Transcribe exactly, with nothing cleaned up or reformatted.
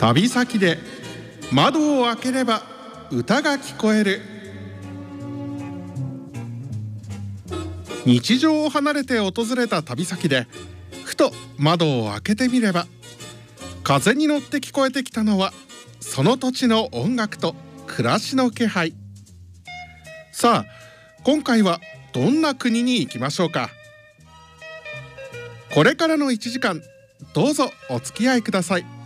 旅先で窓を開ければ歌が聞こえる。日常を離れて訪れた旅先でふと窓を開けてみれば、風に乗って聞こえてきたのはその土地の音楽と暮らしの気配。さあ今回はどんな国に行きましょうか。これからのいちじかんどうぞお付き合いください。